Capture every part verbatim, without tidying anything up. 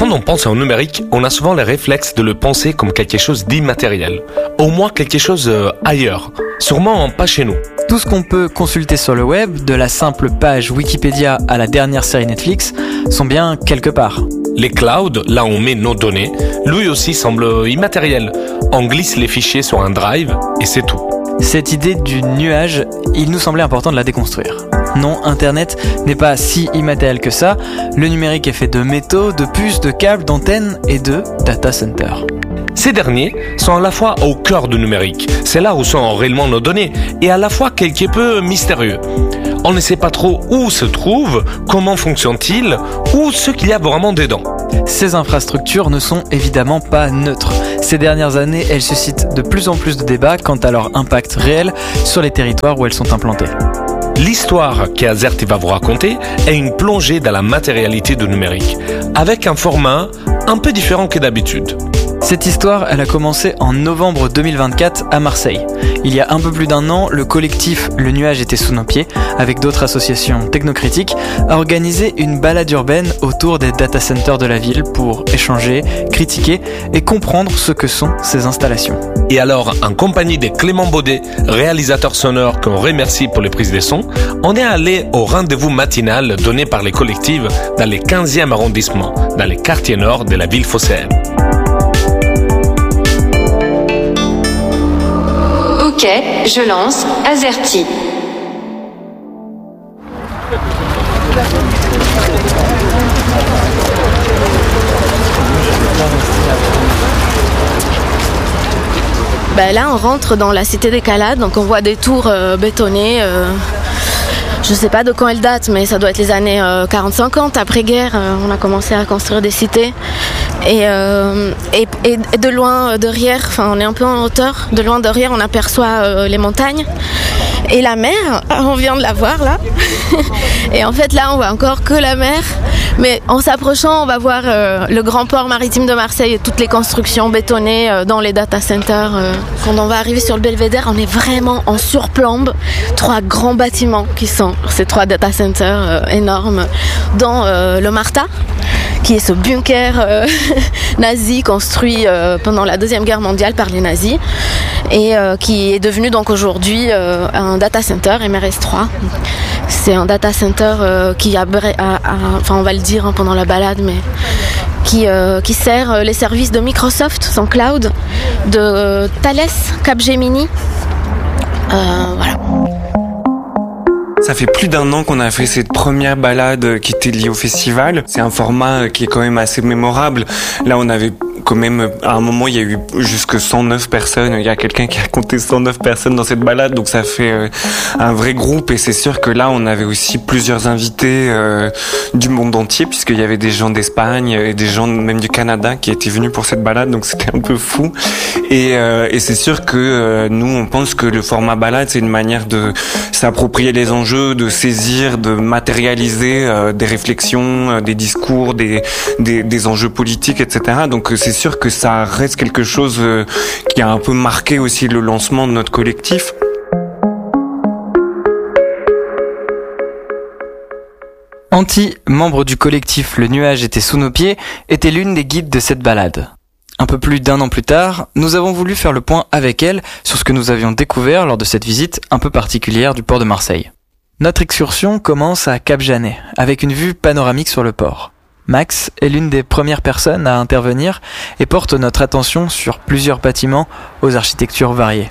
Quand on pense au numérique, on a souvent les réflexes de le penser comme quelque chose d'immatériel. Au moins quelque chose euh, ailleurs. Sûrement pas chez nous. Tout ce qu'on peut consulter sur le web, de la simple page Wikipédia à la dernière série Netflix, sont bien quelque part. Les clouds, là où on met nos données, lui aussi semble immatériel. On glisse les fichiers sur un drive et c'est tout. Cette idée du nuage, il nous semblait important de la déconstruire. Non, Internet n'est pas si immatériel que ça. Le numérique est fait de métaux, de puces, de câbles, d'antennes et de data centers. Ces derniers sont à la fois au cœur du numérique, c'est là où sont réellement nos données, et à la fois quelque peu mystérieux. On ne sait pas trop où se trouvent, comment fonctionnent-ils, ou ce qu'il y a vraiment dedans. Ces infrastructures ne sont évidemment pas neutres. Ces dernières années, elles suscitent de plus en plus de débats quant à leur impact réel sur les territoires où elles sont implantées. L'histoire qu'Azerty va vous raconter est une plongée dans la matérialité du numérique, avec un format un peu différent que d'habitude. Cette histoire, elle a commencé en novembre deux mille vingt-quatre à Marseille. Il y a un peu plus d'un an, le collectif Le Nuage était sous nos pieds, avec d'autres associations technocritiques, a organisé une balade urbaine autour des data centers de la ville pour échanger, critiquer et comprendre ce que sont ces installations. Et alors, en compagnie de Clément Baudet, réalisateur sonore qu'on remercie pour les prises de son, on est allé au rendez-vous matinal donné par les collectifs dans le quinzième arrondissement, dans les quartiers nord de la ville phocéenne. Ok, je lance Azerty. Ben là, on rentre dans la cité des Calades, donc on voit des tours euh, bétonnées. Euh, je sais pas de quand elles datent, mais ça doit être les années euh, quarante cinquante. Après-guerre, euh, on a commencé à construire des cités. Et, euh, et, et de loin derrière, enfin on est un peu en hauteur, de loin derrière on aperçoit euh, les montagnes et la mer, on vient de la voir là. Et en fait là on voit encore que la mer, mais en s'approchant on va voir euh, le grand port maritime de Marseille et toutes les constructions bétonnées euh, dans les data centers. Euh. Quand on va arriver sur le Belvédère, on est vraiment en surplombe, trois grands bâtiments qui sont ces trois data centers euh, énormes, dans euh, le Marta, qui est ce bunker euh, nazi construit euh, pendant la Deuxième Guerre mondiale par les nazis et euh, qui est devenu donc aujourd'hui euh, un data center M R S trois. C'est un data center euh, qui a, a, a, enfin on va le dire hein, pendant la balade, mais qui, euh, qui sert les services de Microsoft, son cloud, de Thales, Capgemini. Euh, voilà. Ça fait plus d'un an qu'on a fait cette première balade qui était liée au festival. C'est un format qui est quand même assez mémorable. Là, on avait quand même, à un moment, il y a eu jusque cent neuf personnes. Il y a quelqu'un qui a compté cent neuf personnes dans cette balade, donc ça fait euh, un vrai groupe. Et c'est sûr que là, on avait aussi plusieurs invités euh, du monde entier, puisqu'il y avait des gens d'Espagne et des gens même du Canada qui étaient venus pour cette balade, donc c'était un peu fou. Et, euh, et c'est sûr que euh, nous, on pense que le format balade, c'est une manière de s'approprier les enjeux, de saisir, de matérialiser euh, des réflexions, euh, des discours, des, des, des enjeux politiques, et cetera. Donc c'est sûr que ça reste quelque chose euh, qui a un peu marqué aussi le lancement de notre collectif. Anti, membre du collectif Le Nuage était sous nos pieds, était l'une des guides de cette balade. Un peu plus d'un an plus tard, nous avons voulu faire le point avec elle sur ce que nous avions découvert lors de cette visite un peu particulière du port de Marseille. Notre excursion commence à Cap-Janet, avec une vue panoramique sur le port. Max est l'une des premières personnes à intervenir et porte notre attention sur plusieurs bâtiments aux architectures variées.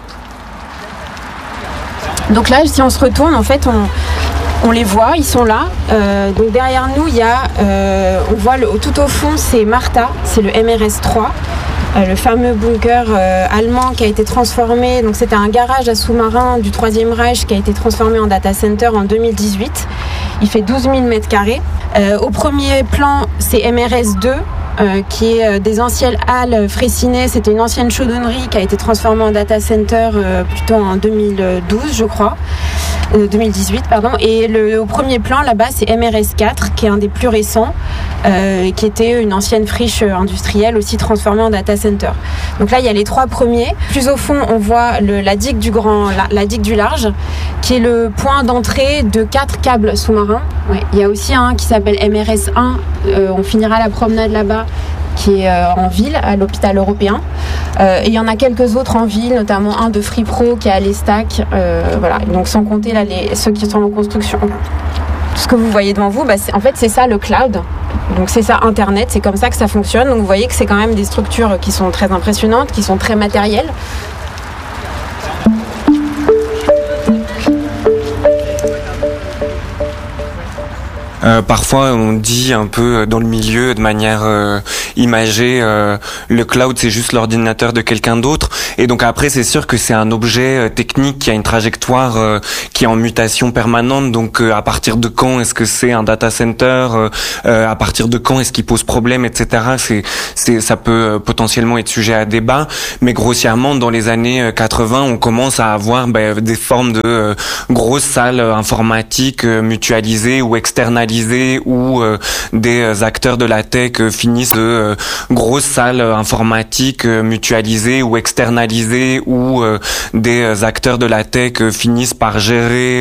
Donc là, si on se retourne, en fait, on, on les voit, ils sont là. Euh, donc derrière nous, il y a, euh, on voit le, tout au fond, c'est Marta, c'est le M R S trois. Euh, le fameux bunker euh, allemand qui a été transformé, donc c'était un garage à sous-marins du Troisième Reich qui a été transformé en data center en deux mille dix-huit. Il fait douze mille mètres carrés. Euh, au premier plan, c'est M R S deux, euh, qui est euh, des anciennes halles Fraissinet. C'était une ancienne chaudonnerie qui a été transformée en data center euh, plutôt en deux mille douze, je crois. Euh, deux mille dix-huit, pardon. Et le, au premier plan, là-bas, c'est M R S quatre, qui est un des plus récents. euh, qui était une ancienne friche industrielle aussi transformée en data center. Donc là, il y a les trois premiers. Plus au fond, on voit le, la digue du grand, la, la digue du large, qui est le point d'entrée de quatre câbles sous-marins. Ouais. Il y a aussi un qui s'appelle M R S un. Euh, on finira la promenade là-bas, qui est euh, en ville, à l'hôpital européen. Euh, et il y en a quelques autres en ville, notamment un de Free Pro qui est à l'Estac. Euh, voilà. Donc sans compter là les ceux qui sont en construction. Ce que vous voyez devant vous, bah, c'est, en fait, c'est ça le cloud. Donc c'est ça Internet, c'est comme ça que ça fonctionne. Donc vous voyez que c'est quand même des structures qui sont très impressionnantes, qui sont très matérielles. Euh, parfois, on dit un peu dans le milieu, de manière euh, imagée, euh, le cloud, c'est juste l'ordinateur de quelqu'un d'autre. Et donc après, c'est sûr que c'est un objet euh, technique qui a une trajectoire euh, qui est en mutation permanente. Donc euh, à partir de quand est-ce que c'est un data center euh, euh, À partir de quand est-ce qu'il pose problème, et cetera. C'est, c'est, ça peut euh, potentiellement être sujet à débat. Mais grossièrement, dans les années quatre-vingts, on commence à avoir bah, des formes de euh, grosses salles informatiques euh, mutualisées ou externalisées, où euh, des acteurs de la tech euh, finissent de euh, grosses salles informatiques euh, mutualisées ou externalisées, où euh, des acteurs de la tech euh, finissent par gérer